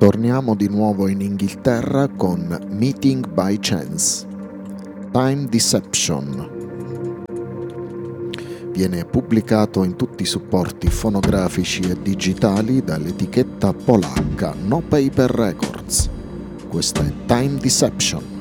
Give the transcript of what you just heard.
Torniamo di nuovo in Inghilterra con Meeting by Chance, Time Deception. Viene pubblicato in tutti i supporti fonografici e digitali dall'etichetta polacca No Paper Records. Questa è Time Deception.